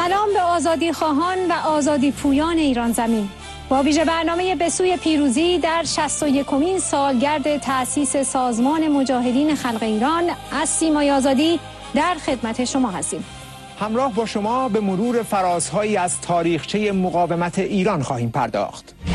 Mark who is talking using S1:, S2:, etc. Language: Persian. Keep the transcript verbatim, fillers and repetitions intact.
S1: سلام به آزادی خواهان و آزادی پویان ایران زمین. با ویژه برنامه به سوی پیروزی در شصت و یکمین سالگرد تأسیس سازمان مجاهدین خلق ایران از سیمای آزادی در خدمت شما هستیم.
S2: همراه با شما به مرور فرازهایی از تاریخچه مقاومت ایران خواهیم پرداخت.